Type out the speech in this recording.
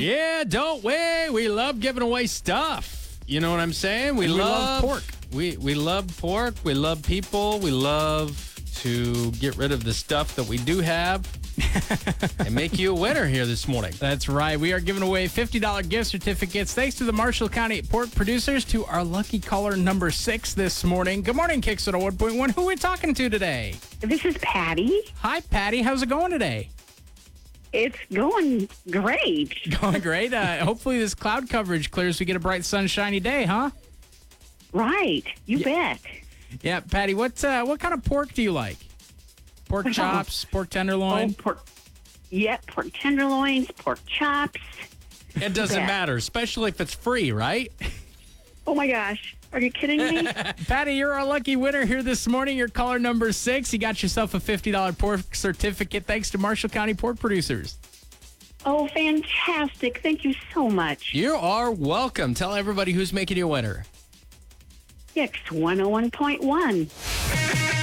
Yeah, don't we? We love giving away stuff. You know what I'm saying? We love pork. We love pork. We love people. We love to get rid of the stuff that we do have and make you a winner here this morning. That's right. We are giving away $50 gift certificates thanks to the Marshall County Pork Producers to our lucky caller number 6 this morning. Good morning, Kicks 101.1. Who are we talking to today? This is Patty. Hi, Patty. How's it going today? It's going great. Going great. Hopefully this cloud coverage clears. We get a bright, sunshiny day, huh? Right. You bet. Yeah, Patty, what kind of pork do you like? Pork chops, pork tenderloin? Pork tenderloins, pork chops. It doesn't Yeah. matter, especially if it's free, right? Oh, my gosh. Are you kidding me? Patty, you're our lucky winner here this morning. You're caller number 6. You got yourself a $50 pork certificate thanks to Marshall County Pork Producers. Oh, fantastic. Thank you so much. You are welcome. Tell everybody who's making you a winner. X 101.1.